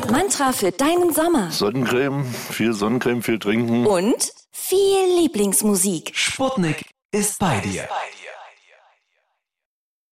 Mantra für deinen Sommer. Sonnencreme, viel trinken. Und viel Lieblingsmusik. Sputnik ist bei dir.